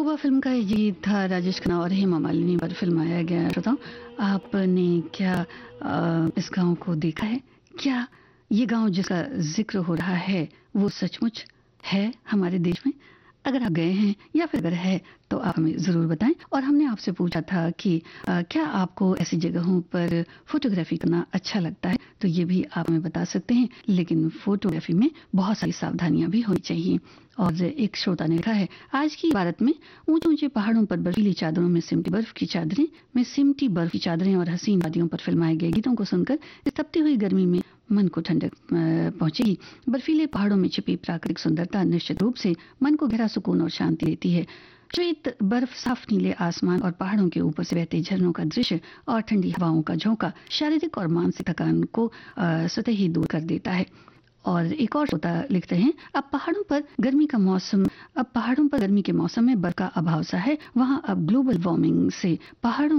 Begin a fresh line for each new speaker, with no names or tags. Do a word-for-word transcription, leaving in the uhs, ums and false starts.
महुआ film का ये गीत था राजेश खन्ना और हेमा मालिनी पर फिल्माया गया है। बताओ, आपने क्या अ, इस गांव को देखा है? क्या ये गांव जिसका जिक्र हो रहा है वो सचमुच है हमारे देश में? अगर आप गए हैं या फिर अगर है तो आप हमें ज़रूर बताएं। और हमने आपसे पूछा था कि अ, क्या आपको ऐसी जगहों पर फोटोग्राफी करना अच्छा लगता है, तो ये भी आप हमें बता सकते हैं। लेकिन फोटोग्राफी में बहुत सारी सावधानियां भी होनी चाहिए। और एक श्रोता ने लिखा है, आज की भारत में ऊंचे ऊंचे पहाड़ों पर बर्फीली चादरों में सिमटी बर्फ की चादरें में सिमटी बर्फ की चादरें और हसीन वादियों पर फिल्माए गए गीतों को सुनकर इस तपती हुई गर्मी में मन को ठंडक अ, पहुंचेगी। बर्फीले पहाड़ों में छिपी प्राकृतिक सुंदरता निश्चित रूप से मन को गहरा सुकून और शांति देती है। श्वेत बर्फ, साफ नीले आसमान और पहाड़ों के ऊपर से बहते झरनों का दृश्य और ठंडी हवाओं का झोंका शारीरिक और मानसिक थकान को अ, स्वतः ही दूर कर देता है। और एक और श्रोता लिखते हैं, अब पहाड़ों पर गर्मी का मौसम अब पहाड़ों पर गर्मी के मौसम में बर्फ का अभाव सा है। वहां अब ग्लोबल वार्मिंग से पहाड़ों